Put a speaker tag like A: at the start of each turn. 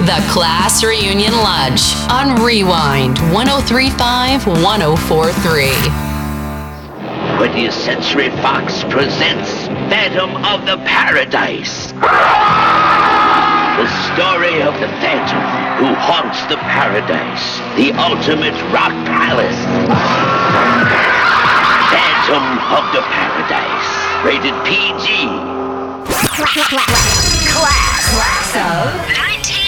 A: The Class Reunion Lunch on Rewind 1035 1043.
B: 20th Century Fox presents Phantom of the Paradise. The story of the Phantom who haunts the paradise, the ultimate rock palace. Phantom of the Paradise, rated PG.
C: Class of 19.